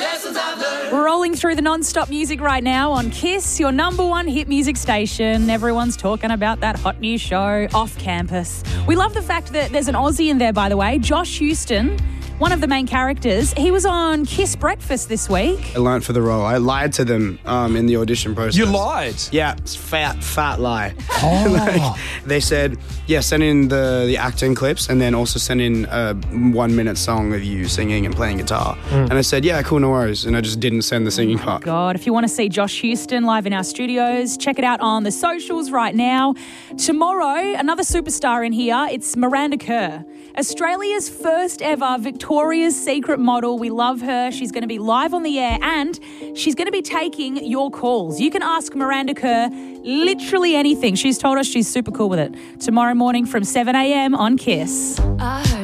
Rolling through the non-stop music right now on Kiss, your number one hit music station. Everyone's talking about that hot new show, Off Campus. We love the fact that there's an Aussie in there, by the way, Josh Houston, one of the main characters. He was on Kiss Breakfast this week. I learnt for the role. I lied to them in the audition process. You lied? Yeah, it's fat lie. They said, yeah, send in the acting clips and then also send in a 1 minute song of you singing and playing guitar. And I said, yeah, cool, no worries. And I just didn't send the singing part. God, if you want to see Josh Houston live in our studios, check it out on the socials right now. Tomorrow, another superstar in here. It's Miranda Kerr, Australia's first ever Victoria's Secret model. We love her. She's going to be live on the air and she's going to be taking your calls. You can ask Miranda Kerr literally anything. She's told us she's super cool with it. Tomorrow morning from 7 a.m. on Kiss.